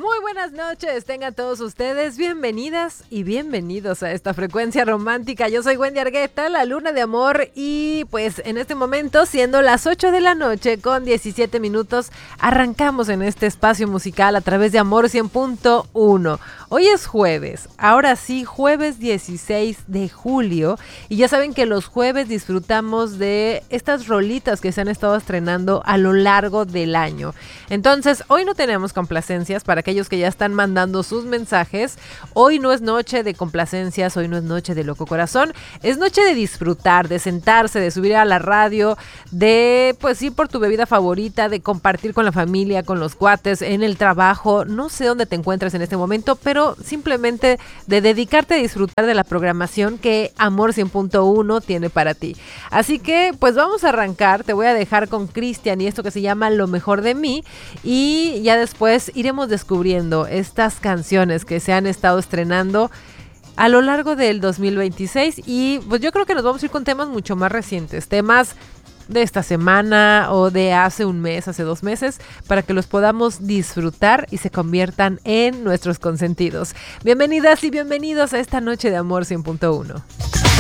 Muy buenas noches, tengan todos ustedes bienvenidas y bienvenidos a esta frecuencia romántica. Yo soy Wendy Argueta, la luna de amor, y pues en este momento, siendo las 8 de la noche con 17 minutos, arrancamos en este espacio musical a través de Amor 100.1. Hoy es jueves, ahora sí, jueves 16 de julio, y ya saben que los jueves disfrutamos de estas rolitas que se han estado estrenando a lo largo del año. Entonces, hoy no tenemos complacencias para aquellos que ya están mandando sus mensajes. Hoy no es noche de complacencias, hoy no es noche de loco corazón, es noche de disfrutar, de sentarse, de subir a la radio, de pues ir por tu bebida favorita, de compartir con la familia, con los cuates, en el trabajo, no sé dónde te encuentres en este momento, pero simplemente de dedicarte a disfrutar de la programación que Amor 100.1 tiene para ti. Así que pues vamos a arrancar, te voy a dejar con Cristian y esto que se llama Lo Mejor de Mí, y ya después iremos descubriendo estas canciones que se han estado estrenando a lo largo del 2026, y pues yo creo que nos vamos a ir con temas mucho más recientes, temas de esta semana o de hace un mes, hace 2 meses, para que los podamos disfrutar y se conviertan en nuestros consentidos. Bienvenidas y bienvenidos a esta noche de Amor 100.1.